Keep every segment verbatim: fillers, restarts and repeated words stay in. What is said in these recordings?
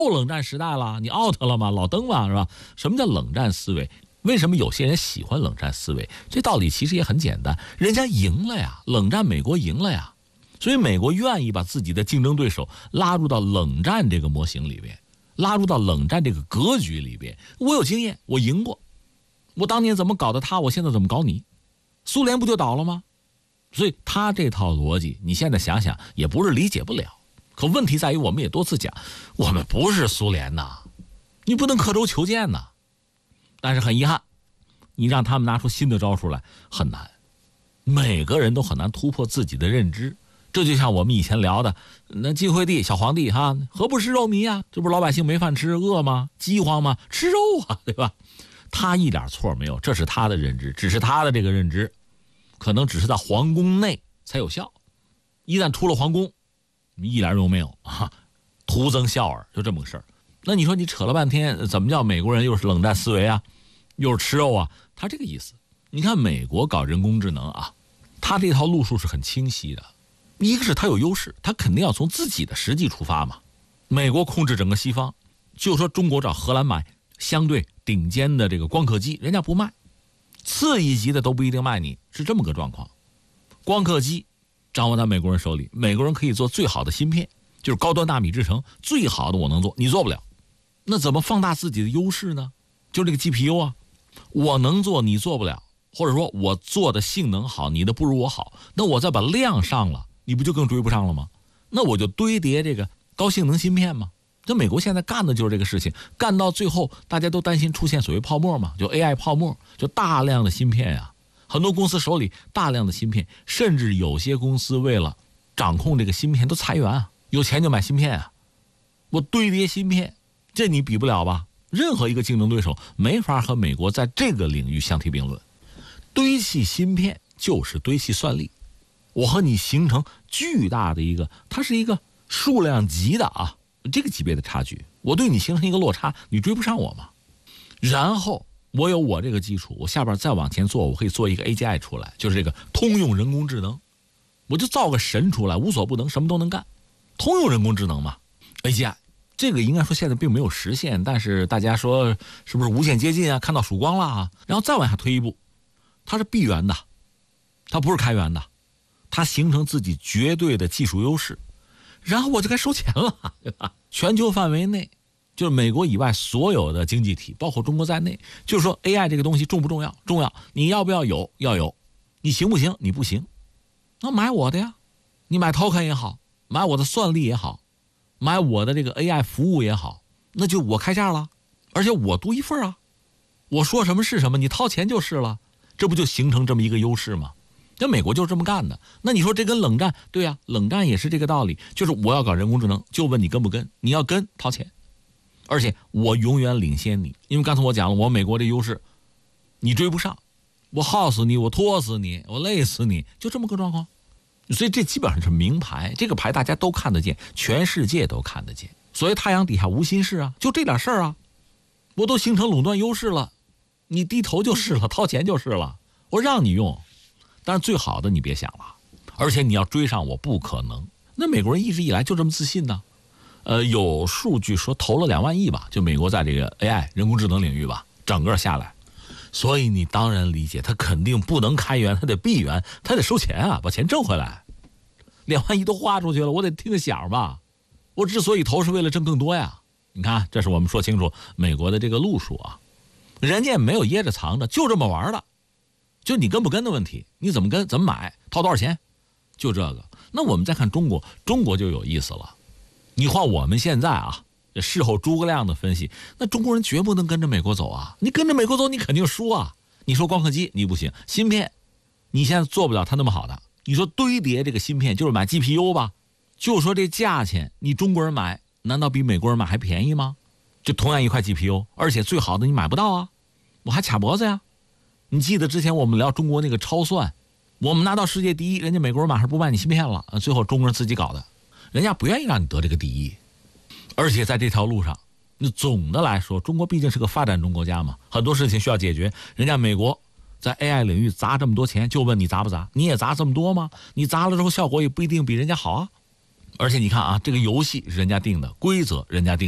冷战时代了，你 out 了吗？老登嘛，是吧？什么叫冷战思维？为什么有些人喜欢冷战思维？这道理其实也很简单，人家赢了呀，冷战美国赢了呀，所以美国愿意把自己的竞争对手拉入到冷战这个模型里边，拉入到冷战这个格局里边。我有经验，我赢过，我当年怎么搞的他，我现在怎么搞你？苏联不就倒了吗？所以他这套逻辑，你现在想想也不是理解不了。可问题在于，我们也多次讲，我们不是苏联呐，你不能刻舟求剑呐。但是很遗憾，你让他们拿出新的招数来很难，每个人都很难突破自己的认知。这就像我们以前聊的，那晋惠帝小皇帝哈，何不食肉糜啊？这不是老百姓没饭吃，饿吗？饥荒吗？吃肉啊，对吧？他一点错没有，这是他的认知，只是他的这个认知可能只是在皇宫内才有效，一旦出了皇宫一点用没有啊，徒增笑耳，就这么个事儿。那你说你扯了半天，怎么叫美国人又是冷战思维啊，又是吃肉啊？他这个意思。你看美国搞人工智能啊，他这套路数是很清晰的。一个是他有优势，他肯定要从自己的实际出发嘛。美国控制整个西方，就说中国找荷兰买相对顶尖的这个光刻机，人家不卖，次一级的都不一定卖你，是这么个状况。光刻机掌握在美国人手里，美国人可以做最好的芯片，就是高端纳米制程，最好的我能做，你做不了。那怎么放大自己的优势呢？就这个 G P U 啊，我能做你做不了，或者说我做的性能好，你的不如我好，那我再把量上了，你不就更追不上了吗？那我就堆叠这个高性能芯片嘛。这美国现在干的就是这个事情，干到最后大家都担心出现所谓泡沫嘛，就 A I 泡沫，就大量的芯片啊，很多公司手里大量的芯片，甚至有些公司为了掌控这个芯片都裁员啊，有钱就买芯片啊，我堆叠芯片，这你比不了吧？任何一个竞争对手没法和美国在这个领域相提并论。堆砌芯片就是堆砌算力，我和你形成巨大的一个，它是一个数量级的啊，这个级别的差距，我对你形成一个落差，你追不上我嘛。然后我有我这个基础，我下边再往前做，我可以做一个 A G I 出来，就是这个通用人工智能，我就造个神出来，无所不能，什么都能干，通用人工智能嘛 A G I。这个应该说现在并没有实现，但是大家说是不是无限接近啊？看到曙光了啊！然后再往下推一步，它是闭源的，它不是开源的，它形成自己绝对的技术优势，然后我就该收钱了，对吧？全球范围内，就是美国以外所有的经济体，包括中国在内，就是说 A I 这个东西重不重要？重要。你要不要有？要有。你行不行？你不行，那买我的呀，你买 token 也好，买我的算力也好，买我的这个 A I 服务也好，那就我开价了，而且我独一份啊，我说什么是什么，你掏钱就是了，这不就形成这么一个优势吗？那美国就是这么干的。那你说这跟冷战，对呀、啊，冷战也是这个道理，就是我要搞人工智能，就问你跟不跟，你要跟掏钱，而且我永远领先你，因为刚才我讲了，我美国的优势你追不上，我耗死你，我拖死你，我累死你，就这么个状况。所以这基本上是名牌，这个牌大家都看得见，全世界都看得见。所以太阳底下无新事啊，就这点事儿啊，我都形成垄断优势了，你低头就是了，掏钱就是了，我让你用。但是最好的你别想了，而且你要追上我不可能。那美国人一直以来就这么自信呢，呃，有数据说投了两万亿吧，就美国在这个 A I 人工智能领域吧，整个下来。所以你当然理解，他肯定不能开源，他得闭源，他得收钱啊，把钱挣回来。两万亿都花出去了，我得听个响吧。我之所以投是为了挣更多呀。你看，这是我们说清楚美国的这个路数啊，人家也没有掖着藏着，就这么玩的。就你跟不跟的问题，你怎么跟，怎么买，掏多少钱，就这个。那我们再看中国，中国就有意思了。你换我们现在啊，事后诸葛亮的分析，那中国人绝不能跟着美国走啊！你跟着美国走，你肯定输啊！你说光刻机你不行，芯片你现在做不了它那么好的。你说堆叠这个芯片就是买 G P U 吧，就说这价钱，你中国人买难道比美国人买还便宜吗？就同样一块 G P U， 而且最好的你买不到啊，我还卡脖子呀！你记得之前我们聊中国那个超算，我们拿到世界第一，人家美国人马上不卖你芯片了，最后中国人自己搞的，人家不愿意让你得这个第一。而且在这条路上，那总的来说，中国毕竟是个发展中国家嘛，很多事情需要解决。人家美国在 A I 领域砸这么多钱，就问你砸不砸？你也砸这么多吗？你砸了之后效果也不一定比人家好啊。而且你看啊，这个游戏是人家定的，规则人家定的，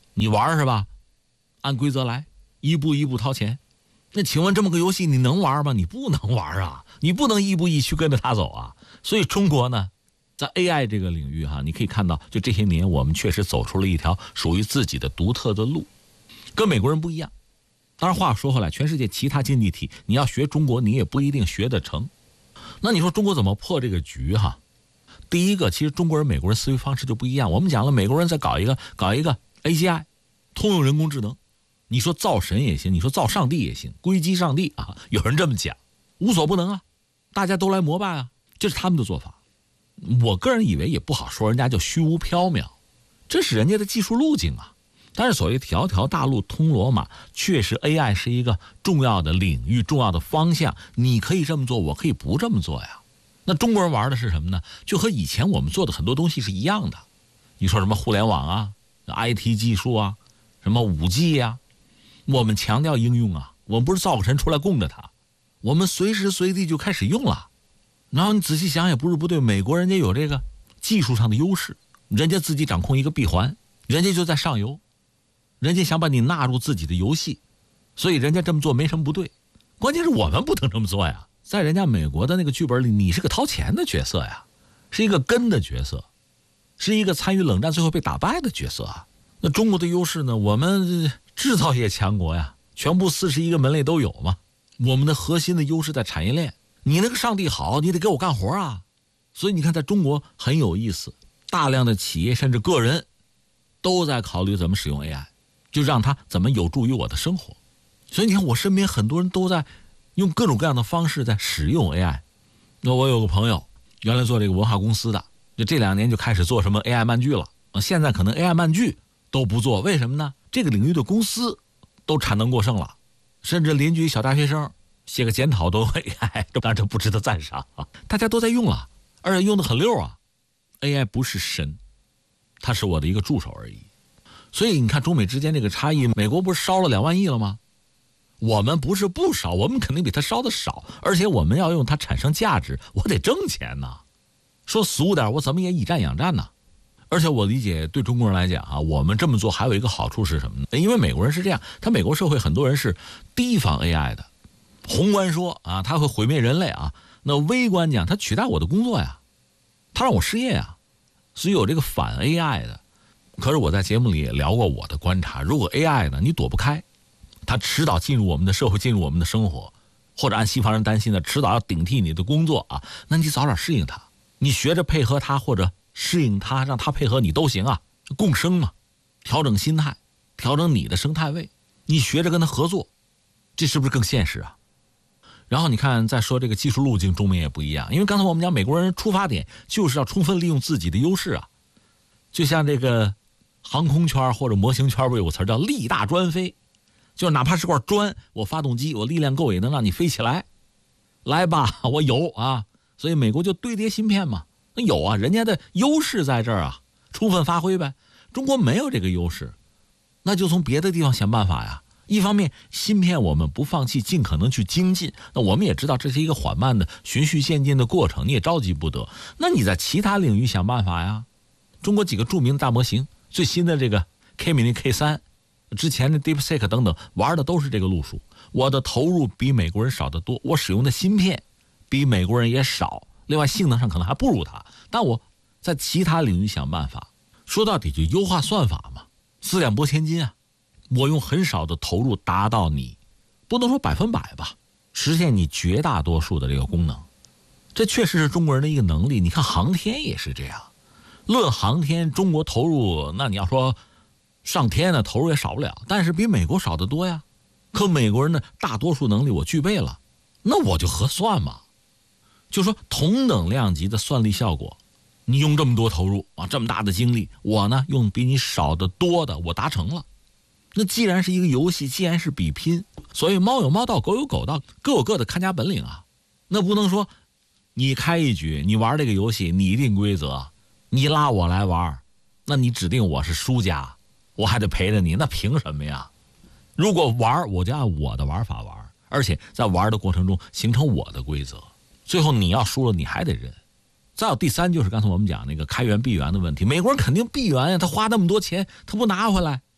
你玩是吧？按规则来，一步一步掏钱。那请问这么个游戏你能玩吗？你不能玩啊，你不能一步一趋跟着他走啊。所以中国呢，在 A I 这个领域哈、啊，你可以看到，就这些年我们确实走出了一条属于自己的独特的路，跟美国人不一样。当然话说回来，全世界其他经济体你要学中国，你也不一定学得成。那你说中国怎么破这个局哈？第一个，其实中国人、美国人思维方式就不一样。我们讲了，美国人在搞一个搞一个 A G I， 通用人工智能。你说造神也行，你说造上帝也行，归基上帝啊，有人这么讲，无所不能啊，大家都来膜拜啊，这是他们的做法。我个人以为也不好说人家就虚无缥缈，这是人家的技术路径啊。但是所谓条条大路通罗马，确实 A I 是一个重要的领域、重要的方向，你可以这么做，我可以不这么做呀。那中国人玩的是什么呢？就和以前我们做的很多东西是一样的。你说什么互联网啊、I T 技术啊、什么五 G 呀、啊，我们强调应用啊，我们不是造个神出来供着它，我们随时随地就开始用了。然后你仔细想也不是不对，美国人家有这个技术上的优势，人家自己掌控一个闭环，人家就在上游，人家想把你纳入自己的游戏，所以人家这么做没什么不对。关键是我们不能这么做呀，在人家美国的那个剧本里，你是个掏钱的角色呀，是一个跟的角色，是一个参与冷战最后被打败的角色啊。那中国的优势呢？我们制造业强国呀，全部四十一个门类都有嘛。我们的核心的优势在产业链，你那个上帝好，你得给我干活啊。所以你看，在中国很有意思，大量的企业甚至个人都在考虑怎么使用 A I， 就让它怎么有助于我的生活。所以你看，我身边很多人都在用各种各样的方式在使用 A I。那我有个朋友，原来做这个文化公司的，就这两年就开始做什么 A I 漫剧了。现在可能 A I 漫剧都不做，为什么呢？这个领域的公司都产能过剩了，甚至邻居小大学生写个检讨都 A I， 当然这不值得赞赏啊，大家都在用了，而且用得很溜啊。A I 不是神，它是我的一个助手而已。所以你看中美之间这个差异，美国不是烧了两万亿了吗？我们不是不烧，我们肯定比它烧的少，而且我们要用它产生价值，我得挣钱呐。说俗点，我怎么也以战养战呢？而且我理解，对中国人来讲啊，我们这么做还有一个好处是什么呢？因为美国人是这样，他美国社会很多人是提防 A I 的。宏观说啊，他会毁灭人类啊，那微观讲，他取代我的工作呀，他让我失业呀，所以有这个反 A I 的。可是我在节目里也聊过我的观察，如果 A I 呢，你躲不开，它迟早进入我们的社会，进入我们的生活，或者按西方人担心的，迟早要顶替你的工作啊，那你早点适应它，你学着配合它，或者适应它，让它配合你都行啊，共生嘛，调整心态，调整你的生态位，你学着跟它合作，这是不是更现实啊？然后你看，再说这个技术路径，中美也不一样，因为刚才我们讲美国人出发点就是要充分利用自己的优势啊，就像这个航空圈或者模型圈不有个词叫力大专飞，就是哪怕是块砖，我发动机我力量够也能让你飞起来，来吧，我有啊，所以美国就堆叠芯片嘛，那有啊，人家的优势在这儿啊，充分发挥呗。中国没有这个优势，那就从别的地方想办法呀。一方面芯片我们不放弃，尽可能去精进，那我们也知道这是一个缓慢的循序渐进的过程，你也着急不得，那你在其他领域想办法呀。中国几个著名的大模型，最新的这个 K Mini K 三，之前的 DeepSeek 等等，玩的都是这个路数。我的投入比美国人少得多，我使用的芯片比美国人也少，另外性能上可能还不如他，但我在其他领域想办法，说到底就优化算法嘛，四两拨千斤啊。我用很少的投入达到你，不能说百分百吧，实现你绝大多数的这个功能，这确实是中国人的一个能力。你看航天也是这样，论航天，中国投入，那你要说上天呢，投入也少不了，但是比美国少得多呀。可美国人的大多数能力我具备了，那我就合算嘛。就说同等量级的算力效果，你用这么多投入啊，这么大的精力，我呢用比你少得多的，我达成了。那既然是一个游戏，既然是比拼，所以猫有猫道，狗有狗道，各有各的看家本领啊。那不能说你开一局，你玩这个游戏，你定规则，你拉我来玩，那你指定我是输家，我还得陪着你，那凭什么呀？如果玩，我就按我的玩法玩，而且在玩的过程中形成我的规则，最后你要输了，你还得认。再有第三，就是刚才我们讲那个开源闭源的问题，美国人肯定闭源呀，他花那么多钱，他不拿回来，